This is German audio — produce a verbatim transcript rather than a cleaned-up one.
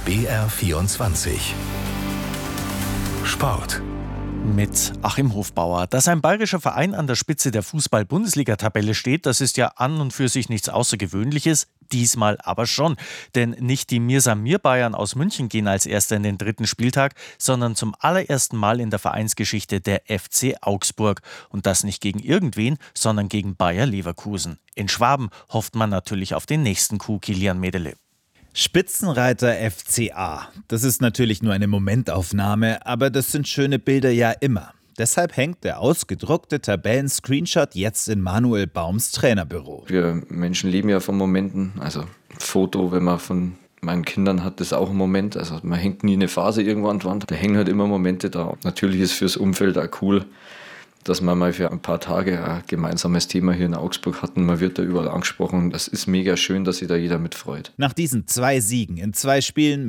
B R vierundzwanzig Sport. Mit Achim Hofbauer. Dass ein bayerischer Verein an der Spitze der Fußball-Bundesliga-Tabelle steht, das ist ja an und für sich nichts Außergewöhnliches. Diesmal aber schon. Denn nicht die Mir Samir Bayern aus München gehen als Erster in den dritten Spieltag, sondern zum allerersten Mal in der Vereinsgeschichte der F C Augsburg. Und das nicht gegen irgendwen, sondern gegen Bayer Leverkusen. In Schwaben hofft man natürlich auf den nächsten Coup Kilian Mädele. Spitzenreiter F C A. Das ist natürlich nur eine Momentaufnahme, aber das sind schöne Bilder ja immer. Deshalb hängt der ausgedruckte Tabellen-Screenshot jetzt in Manuel Baums Trainerbüro. Wir Menschen leben ja von Momenten. Also ein Foto, wenn man von meinen Kindern hat, ist auch ein Moment. Also man hängt nie eine Phase irgendwo an die Wand. Da hängen halt immer Momente da. Natürlich ist fürs Umfeld auch cool, dass wir mal für ein paar Tage ein gemeinsames Thema hier in Augsburg hatten. Man wird da überall angesprochen. Das ist mega schön, dass sich da jeder mitfreut. Nach diesen zwei Siegen in zwei Spielen